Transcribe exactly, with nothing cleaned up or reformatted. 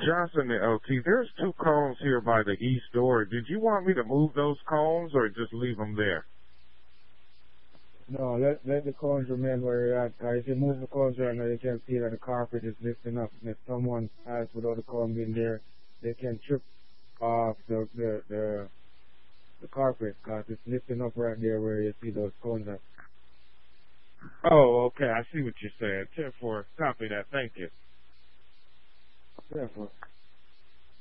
Johnson and L T, there's two cones here by the east door. Did you want me to move those cones or just leave them there? No, let let the cones remain where you're at. Uh, if you move the cones right now, you can see that the carpet is lifting up. And if someone else without the cone being there, they can trip off the the the, the carpet because it's lifting up right there where you see those cones at. Oh, okay. I see what you're saying. ten four. Copy that. Thank you. ten four.